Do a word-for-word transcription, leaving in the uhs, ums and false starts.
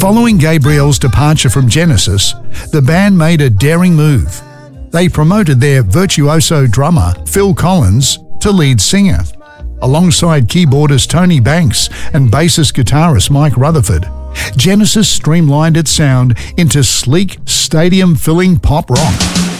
Following Gabriel's departure from Genesis, the band made a daring move. They promoted their virtuoso drummer, Phil Collins, to lead singer, alongside keyboardist Tony Banks and bassist guitarist Mike Rutherford. Genesis streamlined its sound into sleek, stadium-filling pop rock.